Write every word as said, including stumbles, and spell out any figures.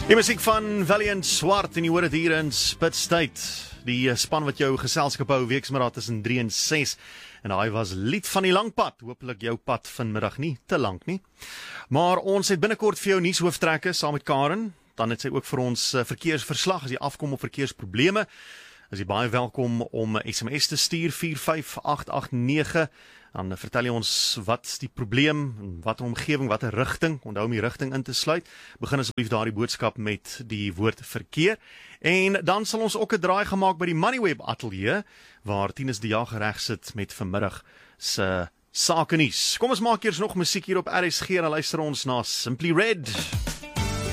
Die musiek van Valiant Swart en jy hoor het hier in Spitstyd. Die span wat jou geselskap hou weksmiddag tussen drie en ses. En hy was lied van die lang pad. Hoopelik jou pad vanmiddag nie te lank nie. Maar ons het binnekort vir jou nuushooftrekke saam met Karen. Dan het sy ook vir ons verkeersverslag as jy afkom op verkeersprobleme. Is jy baie welkom om S M S te stuur vier vyf agt agt nege. Dan vertel jy ons wat die probleem, wat 'n omgewing, wat 'n rigting, onthou om die rigting in te sluit. Begin asseblief daardie boodskap met die woord verkeer. En dan sal ons ook 'n draai gemaak by die Moneyweb ateljee, waar Tinus die Jager reg sit met vanmiddag se sake nuus. Kom ons maak eers nog musiek hier op R S G en luister ons na Simply Red.